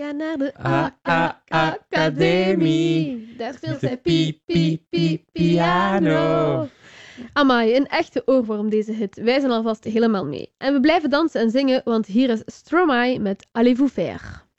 ga naar de Academie. Daar speelt zij piano. Amai, een echte oorworm deze hit. Wij zijn alvast helemaal mee. En we blijven dansen en zingen, want hier is Stromae met Allez-vous faire.